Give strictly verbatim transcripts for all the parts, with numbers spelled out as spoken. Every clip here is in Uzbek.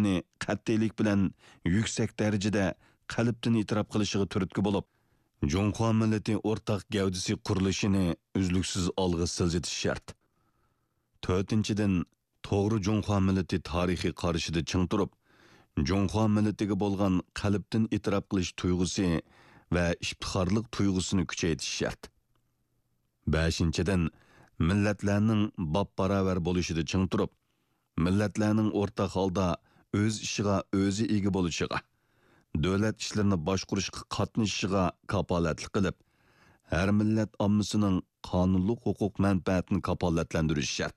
mustahkamni qat'iylik bilan yuksak darajada qalbdan e'tirof qilishiga turtki bo'lib, Junxo millati o'rtaq gavdisi qurilishini uzluksiz olg'a siljitish shart. to'rtinchidan, to'g'ri Junxo millati tarixiy qarashida ching turib, Junxo millatiga bo'lgan qalbdan e'tirof qilish tuyg'usi va iftixorlik tuyg'usini kuchaytirish shart. beshinchidan, millatlarning bab-baravar bo'lishida ching turib, millatlarning o'rtaq holda o'z ishiga o'zi ega bo'lishiga, davlat ishlarini boshqarishga qatnashishiga kapolatlik qilib, har millat ommasining qonunli huquq manfaatini kapolatlantirish shart.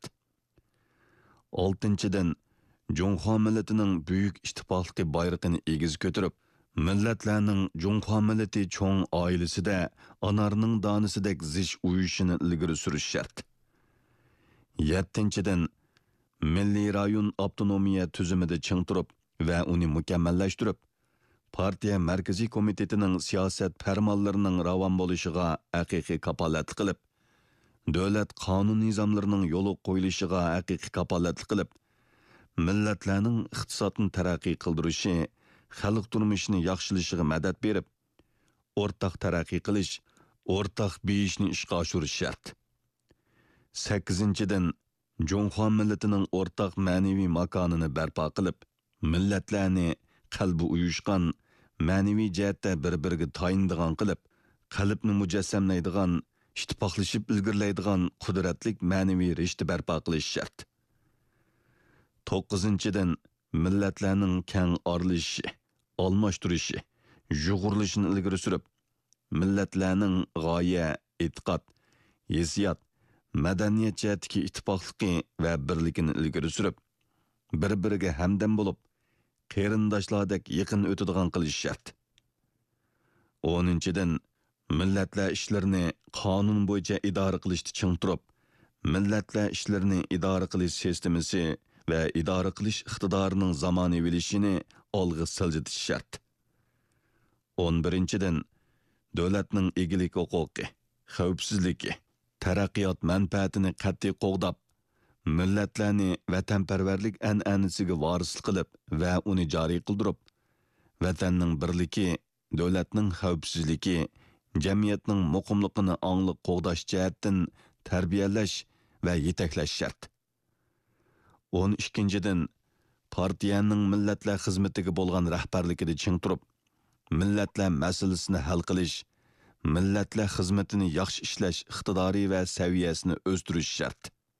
oltinchidan, Junxo millatining buyuk ittifoqligi bayrog'ini egiz ko'tarib, millatlarning Junxo millati cho'ng oilasida anarning donisidek zich uyushini ilgari surish shart. yettinchidan, milliy rayon avtonomiya tuzumida ching turib va uni mukammallashtirib, partiya markaziy komitetining siyosat farmonlarining ravon bo'lishiga haqiqiy kapolatlik qilib, davlat qonun nizomlarining yo'li qo'yilishiga haqiqiy kapolatlik qilib, millatlarning iqtisodini taraqqiy qildirishi, xalq turmushini yaxshilashiga madad berib, o'rtaq taraqqiy qilish, o'rtaq beyishni ishga oshirish shart. sakkizinchidan, Junxo millatining o'rtaq ma'naviy makonini barpo qilib, millatlarni qalbi uyushgan, ma'naviy jihatda bir-biriga tayindigan qilib, qalbni mujassamlaydigan, ittifoqlashib ilgirlaydigan qudratlik ma'naviy rishta barpo qilish shart. to'qqizinchidan, millatlarning keng orilishi, almashtirishi, yug'urilishini ilgari surib, millatlarning g'oya, e'tiqod, hissiyot, madaniyat jihatdagi ittifoqligi va birligini ilgari surib, bir-biriga hamdam bo'lib, qarindoshlardek yaqin o'tadigan qilish shart. o'ninchidan, millatlar ishlarini qonun bo'yicha idora qilishni ching turib, millatlar ishlarini idora qilish sistemasi va idora qilish iqtidorining zamonaviylashini olg'a siljitish shart. o'n birinchidan, davlatning egilik huquqi, xavfsizligi, taraqqiyot manfaatini qat'iy qo'g'dab, millatlarni vatanparvarlik an'anasiga vorislik qilib va uni joriy qildirib, vatanning birligi, davlatning xavfsizligi, jamiyatning muqimligini angliq qo'g'dash jihatdan tarbiyalash va yetaklash shart. o'n ikkinchidan, partiyaning millatlar xizmatiga bo'lgan rahbarligida ching turib, millatlar masalasini hal qilish, millatlar xizmatini yaxshi ishlash iqtidori va saviyasini o'stirish shart.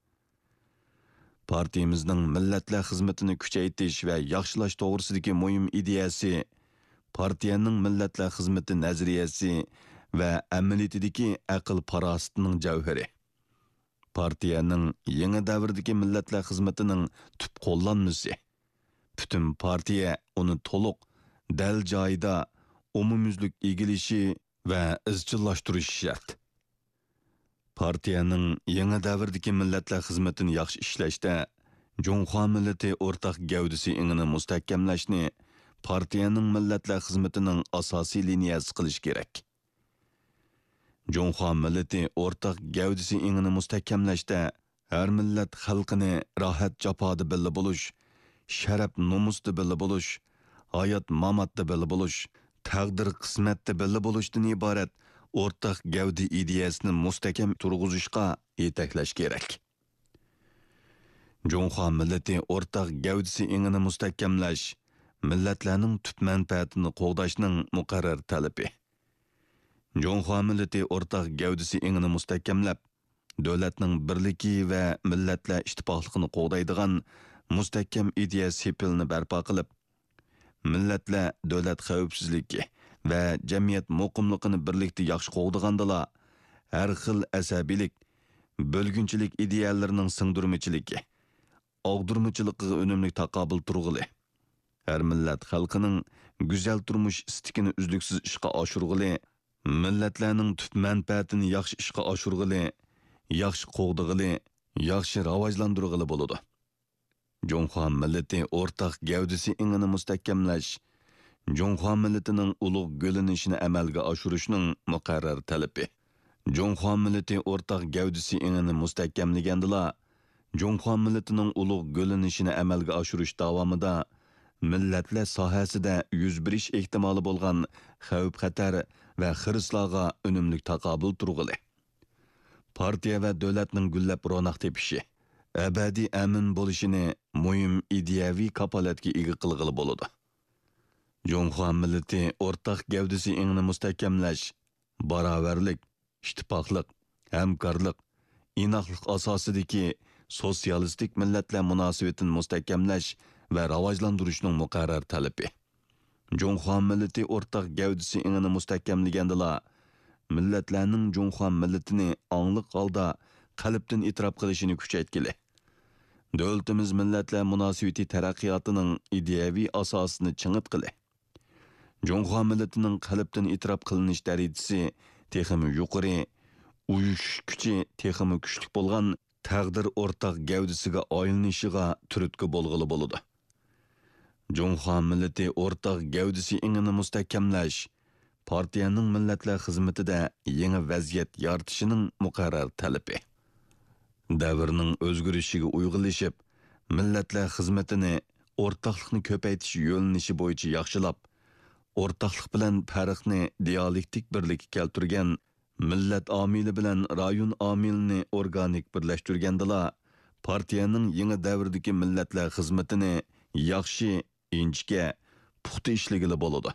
Partiyamizning millatlar xizmatini kuchaytirish va yaxshilash to'g'risidagi muhim ideyasi, partiyaning millatlar xizmati nazariyasi va amaliyotidagi aql farosatining javhari. Partiyaning yangi davrdagi millatlar xizmatining tub qo'llanmasi. Butun partiya uni to'liq, dal joyida, umumyuzlik egilishi va izchillashtirish shart. Partiyaning yangi davrdagi millatlar xizmatini yaxshi ishlashda, Junxo millati o'rtaq gavdisi ingini mustahkamlashni partiyaning millatlar xizmatining asosiy liniyasi qilish kerak. Junxo millati o'rtaq gavdisi ingini mustahkamlashda, har millat xalqini rohat jafoda billa bo'lish, sharaf nomusda billa bo'lish, hayot mamatda billa bo'lish, taqdir qismatda billa bo'lishdan iborat o'rtaq gavdi ideyasini mustahkam turg'izishga yetaklash kerak. Junxo millati o'rtaq gavdisi ingini mustahkamlash, millatlarning tub manfaatini qo'g'dashning muqarrar talabi. Junxo millati o'rtaq gavdisi ingini mustahkamlab, davlatning birligi va millatlar ittifoqligini qo'g'daydigan mustahkam ideya sepilni barpo qilib, millatlar davlat xavfsizligi va jamiyat muqimligini birlikda yaxshi qo'g'dagandala, har xil asabiylik, bo'lgunchilik ideyalarining singdirmichiligi, og'dirmichiligiga unumli taqobil turg'ili, har millat xalqining go'zal turmush istikini uzluksiz ishga oshirg'ili, millatlarning tub manfaatini yaxshi ishga oshirg'ili, yaxshi qo'g'dag'ili, yaxshi rivojlantirg'ili bo'ladi. Junxo millati o'rtaq gavdisi ingini mustahkamlash, Junxo millatining ulug' g'o'linishini amalga oshirishning muqarrar talabi. Junxo millati o'rtaq gavdisi ingini mustahkamlagandila, Junxo millatining ulug' g'o'linishini amalga oshirish davomida millatlar sohasida yuz berish ehtimoli bo'lgan xavf xatar va xirislarga unumli taqobil turg'ili. Partiya va davlatning gullab ro'naq tepishi, abadiy amin bo'lishini muhim ideyaviy kapolatga ega qilg'ili bo'ladi. Jonghua millati o'rtaq gavdasi ingni mustahkamlash, barobarlik, ittifoqlik, hamkorlik, inoqlik asosidagi sotsialistik millatlar munosabatini mustahkamlash va rivojlantirishning muqarrar talabi. Jonghua millati o'rtaq gavdasi ingni mustahkamlagandila, millatlarning Jonghua millatini angliq holda qalbdan e'tirof qilishini kuchaytgili. Davlatimiz millatlar munosabati taraqqiyotining ideyaviy asosini ching'itgili. Jonghua millatining qalbdan e'tirof qilinish darajasi texmi yuqori, uyush kuchi texmi kuchli bo'lgan taqdir o'rtaq gavdasiga aylanishiga turtki bo'lg'ili bo'ladi. Jonghua millati o'rtaq gavdasi ingini mustahkamlash, partiyaning millatlar xizmatida yangi vaziyat yaratishining muqarrar talabi. Davrning o'zgarishiga uyg'unlashib, millatlar xizmatini o'rtaqlikni ko'paytirish yo'linishi bo'yicha yaxshilab, o'rtaqlik bilan farqni dialektik birlikka keltirgan, millat omili bilan rayon omilini organik birlashtirgandila, partiyaning yangi davrdagi millatlar xizmatini yaxshi, inchga, puxta ishligili bo'ladi.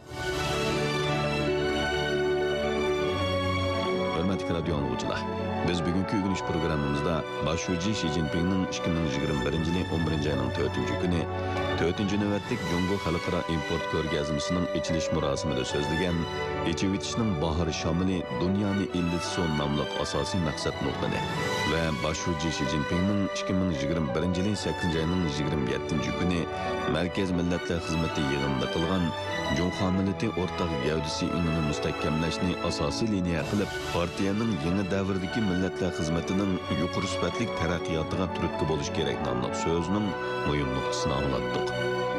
Hurmatli radio dinləyicilər, biz bugünkü öyrəniş proqramımızda başçı Xi Jinpingning ikki ming yigirma birinchi yil o'n birinchi ayning to'rtinchi kuni to'rtinchi navbatlik Jungo xalqaro import ko'rgazmasining ochilish marosimida so'zlagan Echevitishning bahor shamili dunyoni illatson nomli asosiy maqsad nuqtani va başçı Xi Jinpingning ikki ming yigirma birinchi yil sakkizinchi ayning yigirma yettinchi kuni Markaz millatlar xizmati yig'inida qilgan Jonghua millati o'rtaq gavdasi ingini mustahkamlashni asosiy liniya qilib, partiyaning yangi davrdagi millatlar xizmatining yuqori sifatli taraqqiyotiga turtki bo'lish kerak nomli so'zning muhim nuqtasini anglatdik.